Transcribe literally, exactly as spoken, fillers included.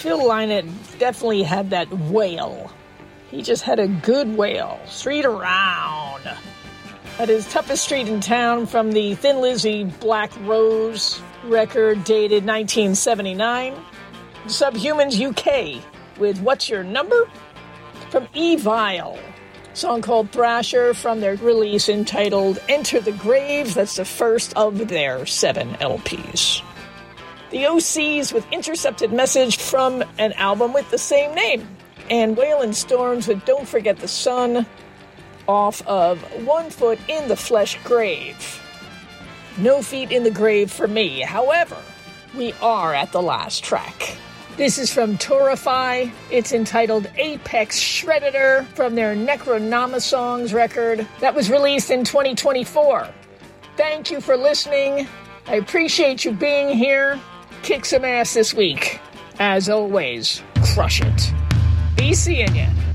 Phil Lynott definitely had that wail. He just had a good wail. Street Around. That is Toughest Street in Town from the Thin Lizzy Black Rose record dated nineteen seventy-nine. Subhumans U K with What's Your Number? From Evile. Song called Thrasher from their release entitled Enter the Grave. That's the first of their seven L Ps. The O Cs with Intercepted Message from an album with the same name. And Wailing Storms with Don't Forget the Sun off of One Foot in the Flesh Grave. No feet in the grave for me. However, we are at the last track. This is from Torify. It's entitled Apex Shredder from their Necronama Songs record that was released in twenty twenty-four. Thank you for listening. I appreciate you being here. Kick some ass this week. As always, crush it. Be seeing ya.